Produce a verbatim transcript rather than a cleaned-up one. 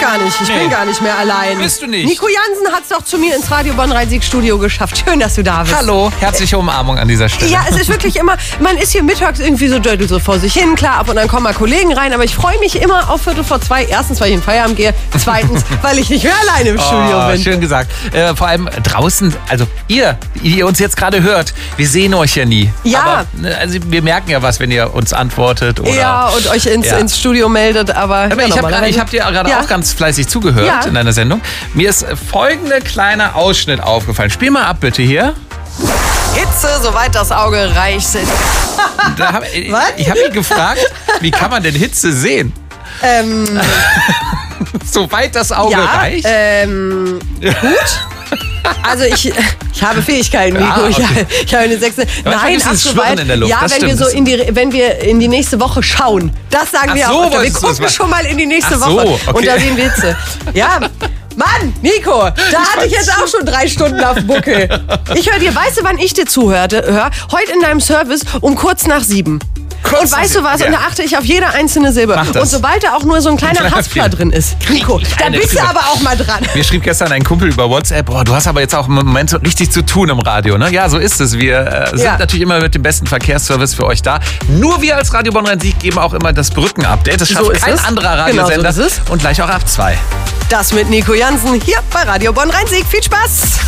gar nicht. Ich Nee. bin gar nicht mehr allein. Bist du nicht? Nico Jansen hat es doch zu mir ins Radio Bonn-Rhein-Sieg-Studio geschafft. Schön, dass du da bist. Hallo, herzliche Umarmung an dieser Stelle. Ja, es ist wirklich immer, man ist hier mittags irgendwie so dödel so vor sich hin. Klar, ab und an kommen mal Kollegen rein, aber ich freue mich immer auf Viertel vor zwei. Erstens, weil ich in den Feierabend gehe. Zweitens, weil ich nicht mehr alleine im Studio Oh, bin. schön gesagt. Äh, vor allem draußen, also ihr, die ihr uns jetzt gerade hört, wir sehen euch ja nie. Ja. Aber, ne, also wir merken ja was, wenn ihr uns antwortet. Oder Ja, und euch ins, Ja. ins Studio meldet, aber... Aber ja, ich habe nochmal, hab dir gerade Ja. auch ganz fleißig zugehört Ja. in deiner Sendung. Mir ist folgender kleiner Ausschnitt aufgefallen. Spiel mal ab bitte hier. Hitze, soweit das Auge reicht. Da hab, Was? Ich habe mich gefragt, wie kann man denn Hitze sehen? Ähm, Soweit das Auge ja, reicht? ähm, gut. Also ich, ich habe Fähigkeiten, Nico. Ah, okay. Ich, habe, ich habe eine sechste. manchmal Nein, gibt's ach ein so Schwirren weit. in der Luft, Ja, das wenn wir stimmt. so in die, wenn wir in die nächste Woche schauen. Das sagen Ach wir so, auch. öfter. Wir wolltest du das gucken machen? schon mal in die nächste Ach so, Woche. okay. Und da sehen wir Hitze. Ja. Mann, Nico, da hatte ich jetzt auch schon drei Stunden auf dem Buckel. Ich höre dir, weißt du, wann ich dir zuhörte? Hör, heute in deinem Service um kurz nach sieben. Kurz Und nach weißt du was? sieben, Und ja. da achte ich auf jede einzelne Silbe. Mach das. Und sobald da auch nur so ein kleiner kleiner Haspler Fehler. drin ist, Nico, da Kleine bist du Fehler. aber auch mal dran. Mir schrieb gestern ein Kumpel über WhatsApp, boah, du hast aber jetzt auch im Moment so richtig zu tun im Radio, ne? Ja, so ist es. Wir äh, sind Ja. natürlich immer mit dem besten Verkehrsservice für euch da. Nur wir als Radio Bonn-Rhein-Sieg geben auch immer das Brückenupdate. Das schafft So ist kein es. anderer Genau so Radiosender. ist es. Und gleich auch ab zwei. Das mit Nico Jansen hier bei Radio Bonn-Rhein-Sieg. Viel Spaß!